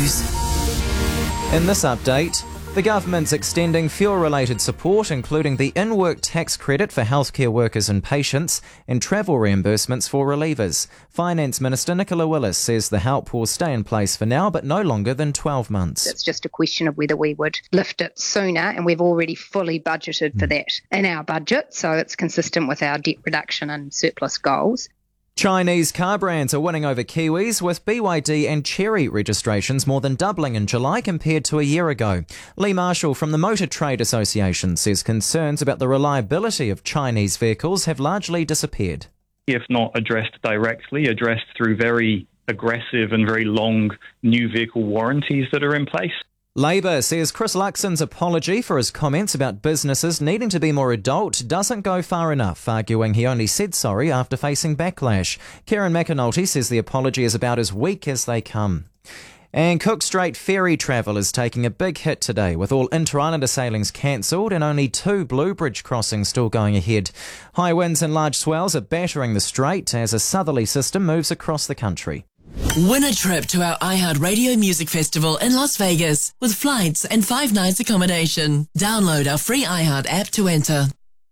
News. In this update, the government's extending fuel-related support, including the in-work tax credit for healthcare workers and patients, and travel reimbursements for relievers. Finance Minister Nicola Willis says the help will stay in place for now, but no longer than 12 months. It's just a question of whether we would lift it sooner, and we've already fully budgeted for that in our budget, so it's consistent with our debt reduction and surplus goals. Chinese car brands are winning over Kiwis, with BYD and Chery registrations more than doubling in July compared to a year ago. Lee Marshall from the Motor Trade Association says concerns about the reliability of Chinese vehicles have largely disappeared. If not addressed directly, addressed through very aggressive and very long new vehicle warranties that are in place. Labour says Chris Luxon's apology for his comments about businesses needing to be more adult doesn't go far enough, arguing he only said sorry after facing backlash. Karen McAnulty says the apology is about as weak as they come. And Cook Strait ferry travel is taking a big hit today, with all inter-islander sailings cancelled and only 2 Blue Bridge crossings still going ahead. High winds and large swells are battering the strait as a southerly system moves across the country. Win a trip to our iHeartRadio Music Festival in Las Vegas with flights and 5 nights accommodation. Download our free iHeart app to enter.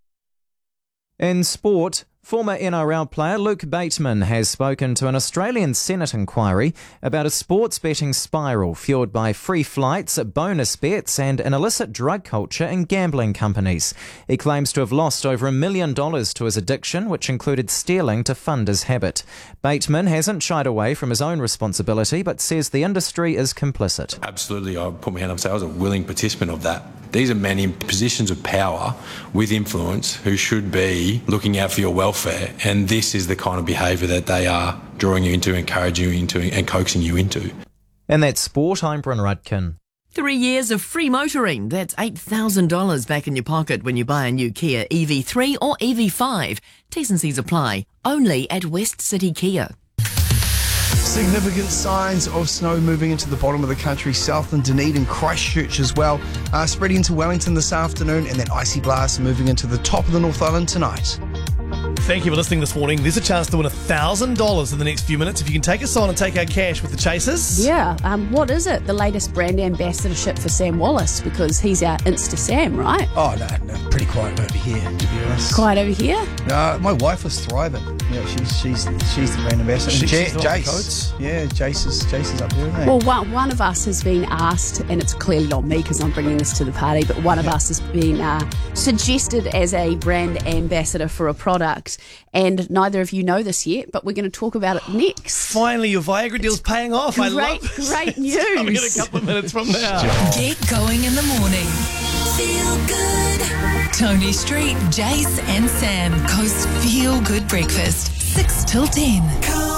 In sport, former NRL player Luke Bateman has spoken to an Australian Senate inquiry about a sports betting spiral fueled by free flights, bonus bets and an illicit drug culture in gambling companies. He claims to have lost over $1 million to his addiction, which included stealing to fund his habit. Bateman hasn't shied away from his own responsibility, but says the industry is complicit. Absolutely, I put my hand up and say I was a willing participant of that. These are men in positions of power with influence who should be looking out for your welfare, and this is the kind of behaviour that they are drawing you into, encouraging you into and coaxing you into. And that's sport. I'm Bryn Rudkin. 3 years of free motoring. That's $8,000 back in your pocket when you buy a new Kia EV3 or EV5. T's and C's apply. Only at West City Kia. Significant signs of snow moving into the bottom of the country, south in Dunedin, Christchurch as well, spreading into Wellington this afternoon, and then icy blast moving into the top of the North Island tonight. Thank you for listening this morning. There's a chance to win $1,000 in the next few minutes if you can take us on and take our cash with the Chasers. Yeah, what is it? The latest brand ambassadorship for Sam Wallace, because he's our Insta Sam, right? Oh, no, pretty quiet over here, to be honest. Quiet over here? My wife is thriving. Yeah, she's the brand ambassador. She's Jace. Yeah, Jace is up there, isn't he? Well, one of us has been asked, and it's clearly not me because I'm bringing this to the party, but one of us has been suggested as a brand ambassador for a product, and neither of you know this yet, but we're going to talk about it next. Finally, your Viagra deal's paying off. Great news. It's coming in a couple of minutes from now. Get going in the morning. Feel good. Tony Street, Jace and Sam. Coast Feel Good Breakfast. 6 till 10.